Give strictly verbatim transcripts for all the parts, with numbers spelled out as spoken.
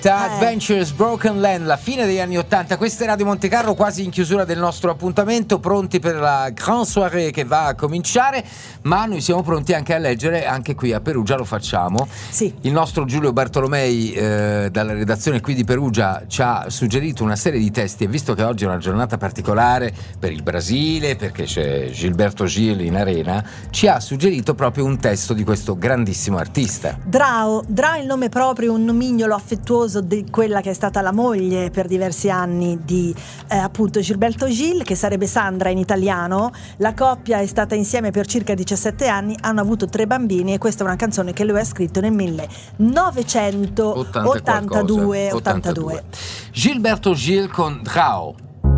Adventures Broken Land, la fine degli anni ottanta. Questa è Radio Monte Carlo, quasi in chiusura del nostro appuntamento, pronti per la grande soirée che va a cominciare, ma noi siamo pronti anche a leggere, anche qui a Perugia lo facciamo. Sì. Il nostro Giulio Bartolomei eh, dalla redazione qui di Perugia ci ha suggerito una serie di testi, e visto che oggi è una giornata particolare per il Brasile, perché c'è Gilberto Gil in arena, ci ha suggerito proprio un testo di questo grandissimo artista. Drao, Drao è il nome proprio, un nomignolo affettuoso di quella che è stata la moglie per diversi anni di eh, appunto Gilberto Gil, che sarebbe Sandra in italiano. La coppia è stata insieme per circa diciassette anni, hanno avuto tre bambini, e questa è una canzone che lui ha scritto nel millenovecentottantadue. ottantadue. Gilberto Gil con Drao.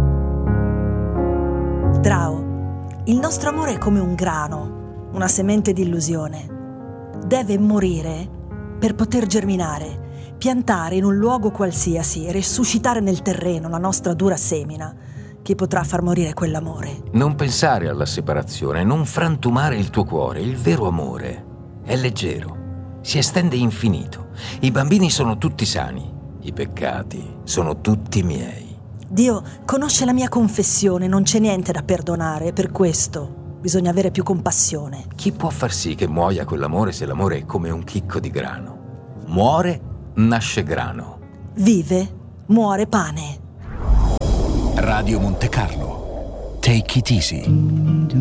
Drao, il nostro amore è come un grano, una semente di illusione. Deve morire per poter germinare, piantare in un luogo qualsiasi e resuscitare nel terreno la nostra dura semina. Chi potrà far morire quell'amore? Non pensare alla separazione, non frantumare il tuo cuore. Il vero amore è leggero, si estende infinito. I bambini sono tutti sani, i peccati sono tutti miei. Dio conosce la mia confessione, non c'è niente da perdonare, per questo bisogna avere più compassione. Chi può far sì che muoia quell'amore se l'amore è come un chicco di grano? Muore, nasce grano. Vive, muore pane. Radio Monte Carlo. Take it easy.